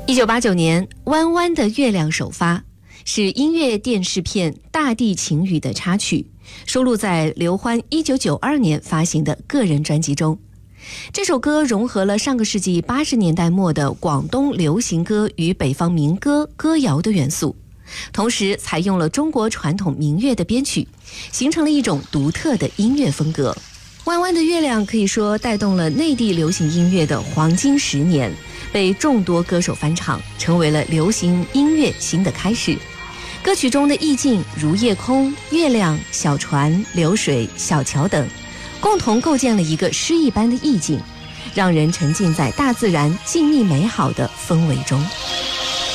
1989年，《弯弯的月亮》首发，是音乐电视片《大地晴雨》的插曲，收录在刘欢1992年发行的个人专辑中。这首歌融合了上个世纪80年代末的广东流行歌与北方民歌歌谣的元素，同时采用了中国传统民乐的编曲，形成了一种独特的音乐风格。弯弯的月亮可以说带动了内地流行音乐的黄金10年，被众多歌手翻唱，成为了流行音乐新的开始。歌曲中的意境如夜空、月亮、小船、流水、小桥等，共同构建了一个诗意般的意境，让人沉浸在大自然静谧美好的氛围中。